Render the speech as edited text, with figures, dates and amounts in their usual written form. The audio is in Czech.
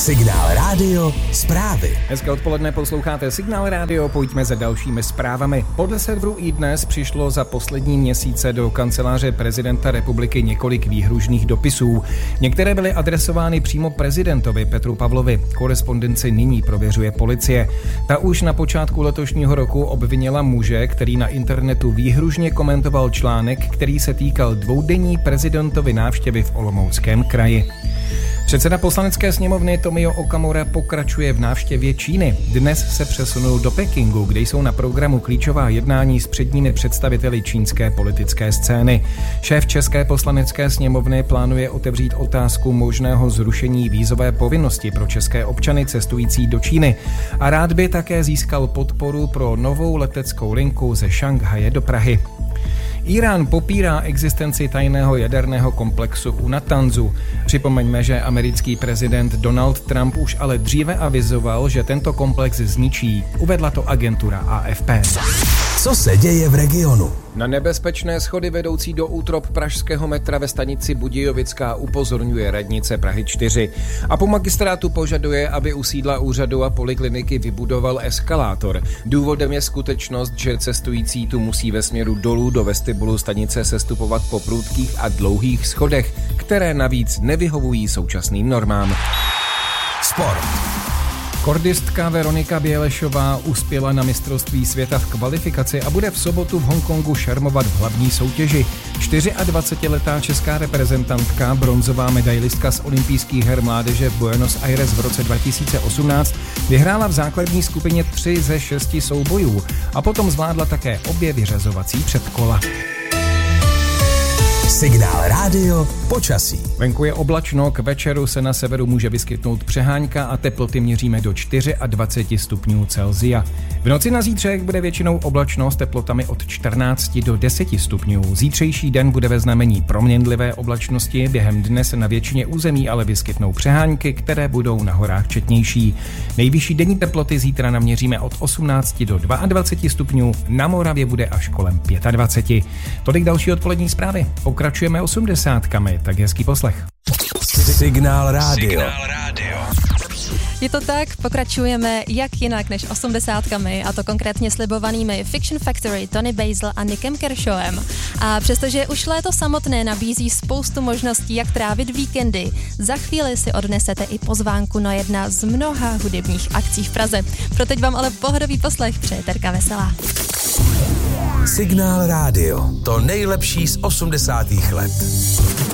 Signál Rádio zprávy. Hezké odpoledne, posloucháte Signál Rádio, pojďme za dalšími zprávami. Podle serveru iDnes přišlo za poslední měsíce do kanceláře prezidenta republiky několik výhružných dopisů. Některé byly adresovány přímo prezidentovi Petru Pavlovi. Korespondenci nyní prověřuje policie. Ta už na počátku letošního roku obvinila muže, který na internetu výhružně komentoval článek, který se týkal dvoudenní prezidentovy návštěvy v Olomouckém kraji. Předseda poslanecké sněmovny Tomio Okamura pokračuje v návštěvě Číny. Dnes se přesunul do Pekingu, kde jsou na programu klíčová jednání s předními představiteli čínské politické scény. Šéf české poslanecké sněmovny plánuje otevřít otázku možného zrušení vízové povinnosti pro české občany cestující do Číny. A rád by také získal podporu pro novou leteckou linku ze Šanghaje do Prahy. Irán popírá existenci tajného jaderného komplexu u Natanzu. Připomeňme, že americký prezident Donald Trump už ale dříve avizoval, že tento komplex zničí. Uvedla to agentura AFP. Co se děje v regionu? Na nebezpečné schody vedoucí do útrop pražského metra ve stanici Budějovická upozorňuje radnice Prahy 4. A po magistrátu požaduje, aby u sídla úřadu a polikliniky vybudoval eskalátor. Důvodem je skutečnost, že cestující tu musí ve směru dolů do vestibulu stanice sestupovat po prudkých a dlouhých schodech, které navíc nevyhovují současným normám. Sport. Kordistka Veronika Bělešová uspěla na mistrovství světa v kvalifikaci a bude v sobotu v Hongkongu šermovat v hlavní soutěži. 24letá česká reprezentantka, bronzová medailistka z olympijských her mládeže v Buenos Aires v roce 2018, vyhrála v základní skupině 3 ze 6 soubojů a potom zvládla také obě vyřazovací předkola. Signál Rádio počasí. Venku je oblačno, k večeru se na severu může vyskytnout přehánka a teploty měříme do 24 stupňů Celsia. V noci na zítřek bude většinou oblačno s teplotami od 14 do 10 stupňů. Zítřejší den bude ve znamení proměnlivé oblačnosti, během dne se na většině území ale vyskytnou přehánky, které budou na horách četnější. Nejvyšší denní teploty zítra naměříme od 18 do 22 stupňů, na Moravě bude až kolem 25. Tolik další odpolední zprávy. Pokračujeme 80kami, tak hezký poslech. Signál Rádio. Je to tak, pokračujeme jak jinak než 80kami, a to konkrétně slibovanými Fiction Factory, Tony Basil a Nickem Kershawem. A přestože už léto samotné nabízí spoustu možností, jak trávit víkendy, za chvíli si odnesete i pozvánku na jedna z mnoha hudebních akcí v Praze. Pro teď vám ale pohodový poslech přeje Terka Veselá. Signál Rádio. To nejlepší z 80. let.